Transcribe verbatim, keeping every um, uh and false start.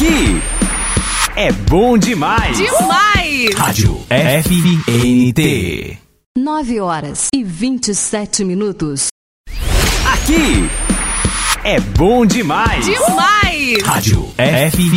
Aqui é bom demais. Demais! Rádio F N T. nove horas e vinte e sete minutos. Aqui é bom demais. Demais! Rádio F